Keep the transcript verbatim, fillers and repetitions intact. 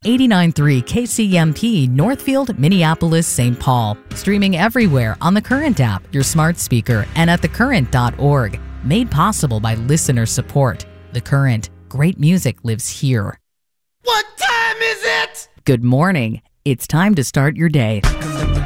eighty-nine point three K C M P, Northfield, Minneapolis, Saint Paul. Streaming everywhere on the Current app, your smart speaker, and at the current dot org. Made possible by listener support. The Current. Great music lives here. What time is it? Good morning. It's time to start your day.